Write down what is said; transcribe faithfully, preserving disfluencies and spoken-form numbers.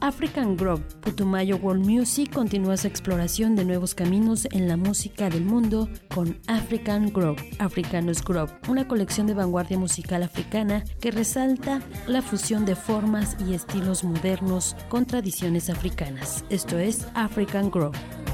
African Grove. Putumayo World Music continúa su exploración de nuevos caminos en la música del mundo con African Grove, Africanus Grove, una colección de vanguardia musical africana que resalta la fusión de formas y estilos modernos con tradiciones africanas. Esto es African Grove.